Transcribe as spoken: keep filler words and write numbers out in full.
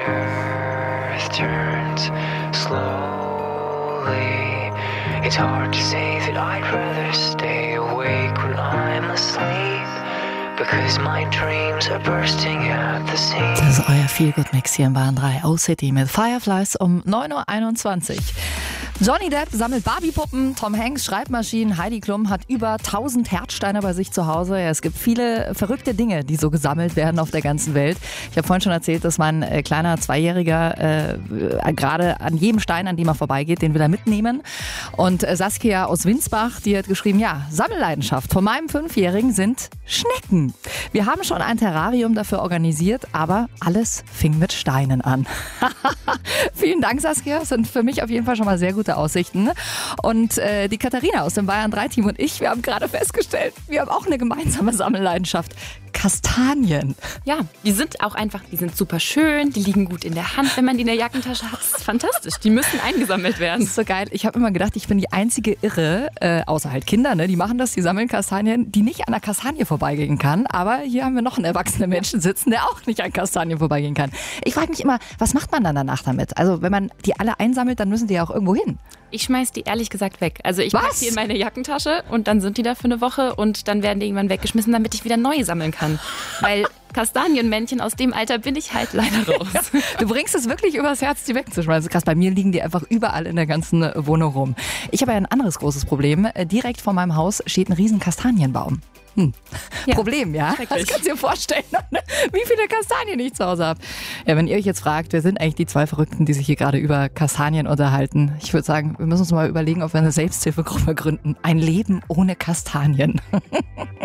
earth turns slowly. It's hard to say that I'd rather stay awake when I'm asleep, because my dreams are bursting at the seams. Das ist euer Feelgood-Mix hier in Bayern drei. O-City mit Fireflies um neun Uhr einundzwanzig. Johnny Depp sammelt Barbie-Puppen, Tom Hanks Schreibmaschinen, Heidi Klum hat über tausend Herzsteine bei sich zu Hause. Ja, es gibt viele verrückte Dinge, die so gesammelt werden auf der ganzen Welt. Ich habe vorhin schon erzählt, dass mein äh, kleiner Zweijähriger äh, gerade an jedem Stein, an dem er vorbeigeht, den will er mitnehmen. Und äh, Saskia aus Winsbach, die hat geschrieben, ja, Sammelleidenschaft von meinem Fünfjährigen sind Schnecken. Wir haben schon ein Terrarium dafür organisiert, aber alles fing mit Steinen an. Vielen Dank, Saskia. Das sind für mich auf jeden Fall schon mal sehr gute Aussichten. Und äh, die Katharina aus dem Bayern drei Team und ich, wir haben gerade festgestellt, wir haben auch eine gemeinsame Sammelleidenschaft. Kastanien. Ja, die sind auch einfach, die sind super schön, die liegen gut in der Hand, wenn man die in der Jackentasche hat. Das ist fantastisch, die müssen eingesammelt werden. Das ist so geil. Ich habe immer gedacht, ich bin die einzige Irre, äh, außer halt Kinder, ne? Die machen das, die sammeln Kastanien, die nicht an der Kastanie vorbeigehen kann. Aber hier haben wir noch einen erwachsenen Menschen sitzen, der auch nicht an Kastanien vorbeigehen kann. Ich frage mich immer, was macht man dann danach damit? Also wenn man die alle einsammelt, dann müssen die ja auch irgendwo hin. Ich schmeiß die ehrlich gesagt weg. Also ich packe die in meine Jackentasche und dann sind die da für eine Woche und dann werden die irgendwann weggeschmissen, damit ich wieder neue sammeln kann. Weil Kastanienmännchen, aus dem Alter bin ich halt leider raus. Du bringst es wirklich übers Herz, die wegzuschmeißen. Krass, bei mir liegen die einfach überall in der ganzen Wohnung rum. Ich habe ja ein anderes großes Problem. Direkt vor meinem Haus steht ein riesen Kastanienbaum. Hm. Ja. Problem, ja? Das kannst du dir vorstellen, wie viele Kastanien ich zu Hause habe. Ja, wenn ihr euch jetzt fragt, wer sind eigentlich die zwei Verrückten, die sich hier gerade über Kastanien unterhalten? Ich würde sagen, wir müssen uns mal überlegen, ob wir eine Selbsthilfegruppe gründen. Ein Leben ohne Kastanien.